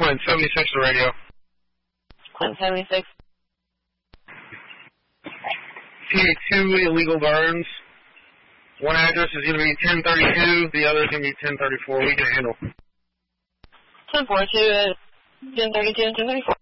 Clint 76 to radio. Clint 76. TA2 illegal burns. One address is going to be 1032, the other is going to be 1034. We can handle. 1042, 1032, and 1034.